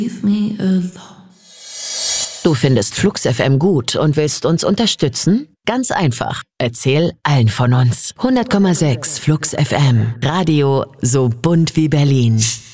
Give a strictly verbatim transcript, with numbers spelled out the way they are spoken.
Leave me alone. Du findest Flux F M gut und willst uns unterstützen? Ganz einfach. Erzähl allen von uns. hundert Komma sechs Flux F M. Radio so bunt wie Berlin.